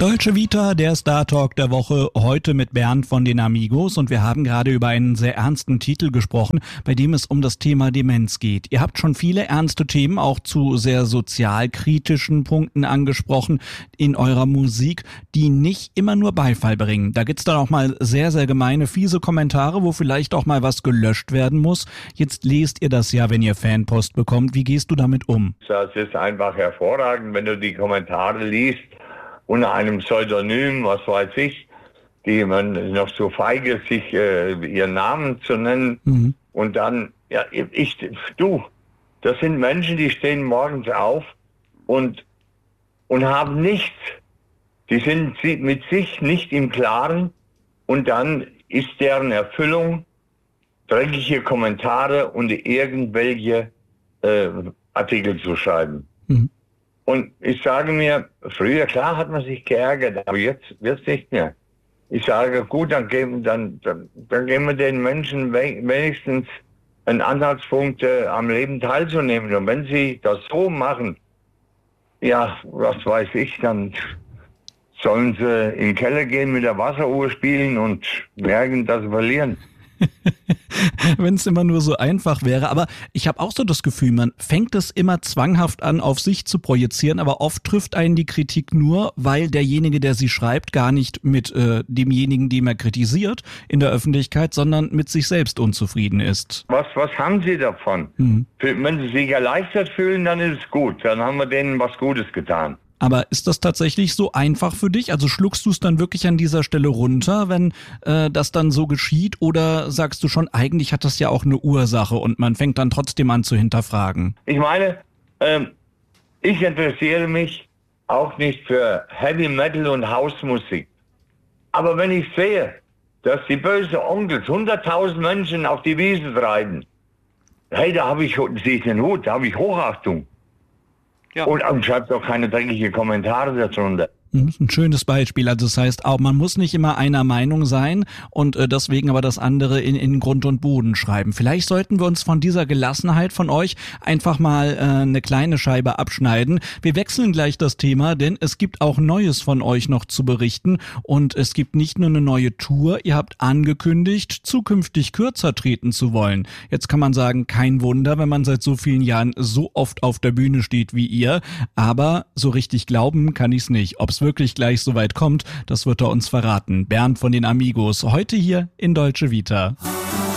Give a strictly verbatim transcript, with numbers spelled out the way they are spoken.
Dolce Vita, der Star Talk der Woche, heute mit Bernd von den Amigos, und wir haben gerade über einen sehr ernsten Titel gesprochen, bei dem es um das Thema Demenz geht. Ihr habt schon viele ernste Themen, auch zu sehr sozialkritischen Punkten angesprochen in eurer Musik, die nicht immer nur Beifall bringen. Da gibt's dann auch mal sehr, sehr gemeine, fiese Kommentare, wo vielleicht auch mal was gelöscht werden muss. Jetzt lest ihr das ja, wenn ihr Fanpost bekommt. Wie gehst du damit um? Das ist einfach hervorragend, wenn du die Kommentare liest, unter einem Pseudonym, was weiß ich, die man noch so feige ist, sich äh, ihren Namen zu nennen. Mhm. Und dann, ja, ich, du, das sind Menschen, die stehen morgens auf und, und haben nichts. Die sind mit sich nicht im Klaren, und dann ist deren Erfüllung dreckige Kommentare und irgendwelche äh, Artikel zu schreiben. Mhm. Und ich sage mir, früher, klar hat man sich geärgert, aber jetzt wird's nicht mehr. Ich sage, gut, dann geben, dann, dann, dann geben wir den Menschen wenigstens einen Anhaltspunkt, äh, am Leben teilzunehmen. Und wenn sie das so machen, ja, was weiß ich, dann sollen sie in den Keller gehen, mit der Wasseruhr spielen und merken, dass sie verlieren. Wenn es immer nur so einfach wäre. Aber ich habe auch so das Gefühl, man fängt es immer zwanghaft an, auf sich zu projizieren, aber oft trifft einen die Kritik nur, weil derjenige, der sie schreibt, gar nicht mit äh, demjenigen, den er kritisiert in der Öffentlichkeit, sondern mit sich selbst unzufrieden ist. Was, was haben sie davon? Mhm. Wenn sie sich erleichtert fühlen, dann ist es gut. Dann haben wir denen was Gutes getan. Aber ist das tatsächlich so einfach für dich? Also schluckst du es dann wirklich an dieser Stelle runter, wenn äh, das dann so geschieht? Oder sagst du schon, eigentlich hat das ja auch eine Ursache und man fängt dann trotzdem an zu hinterfragen? Ich meine, ähm, ich interessiere mich auch nicht für Heavy Metal und Hausmusik. Aber wenn ich sehe, dass die bösen Onkels hunderttausend Menschen auf die Wiese treiben, hey, da habe ich, sehe ich den Hut, da habe ich Hochachtung. Ja. Und, und schreibt auch keine dreckigen Kommentare darunter. Das ist ein schönes Beispiel. Also das heißt auch, man muss nicht immer einer Meinung sein und äh, deswegen aber das andere in, in Grund und Boden schreiben. Vielleicht sollten wir uns von dieser Gelassenheit von euch einfach mal äh, eine kleine Scheibe abschneiden. Wir wechseln gleich das Thema, denn es gibt auch Neues von euch noch zu berichten, und es gibt nicht nur eine neue Tour, ihr habt angekündigt, zukünftig kürzer treten zu wollen. Jetzt kann man sagen, kein Wunder, wenn man seit so vielen Jahren so oft auf der Bühne steht wie ihr, aber so richtig glauben kann ich's nicht. Ob's wirklich gleich so weit kommt, das wird er uns verraten. Bernd von den Amigos, heute hier in Dolce Vita.